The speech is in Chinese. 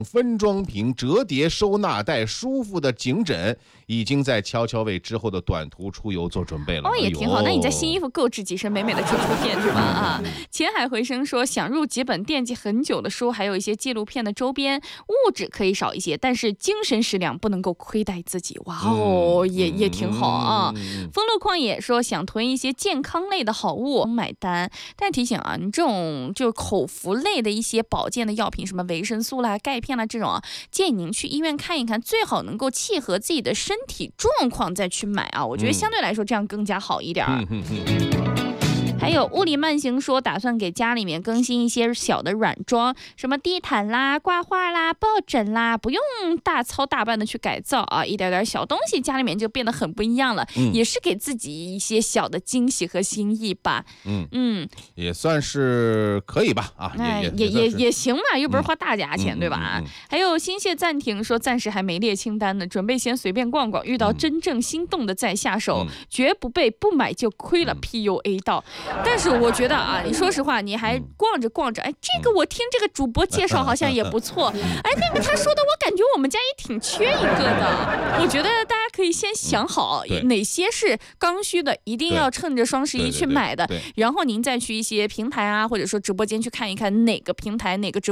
分装瓶、折叠收纳袋、舒服的颈枕，已经在悄悄为之后的短途出游做准备了。 也挺好。那你在新衣服购置几身美美的出片是吧？钱海回声说，想入几本惦记很久的书，还有一些纪录片的周边，物质可以少一些，但是精神食粮不能够亏待自己。哇哦，也挺好啊。风路旷野说，想囤一些健康类的好物买单，但提醒啊，你这种就口服类的一些保健的药品，什么维生素啦、钙片啦这种啊，建议您去医院看一看，最好能够契合自己的身体状况再去买啊。我觉得相对来说这样更加好一点。还有物理慢行说，打算给家里面更新一些小的软装，什么地毯啦、挂画啦、抱枕啦，不用大操大办的去改造啊，一点点小东西家里面就变得很不一样了，也是给自己一些小的惊喜和心意吧。 也算是可以吧啊， 也行嘛，又不是花大价钱，对吧？还有心谢暂停说，暂时还没列清单呢，准备先随便逛逛，遇到真正心动的再下手，绝不被不买就亏了 PUA 到。但是我觉得啊，你说实话，你还逛着逛着，哎，这个我听这个主播介绍好像也不错，哎，那个他说的，我感觉我们家也挺缺一个的。我觉得大家可以先想好哪些是刚需的，一定要趁着双11去买的，然后您再去一些平台啊，或者说直播间去看一看哪个平台哪个直播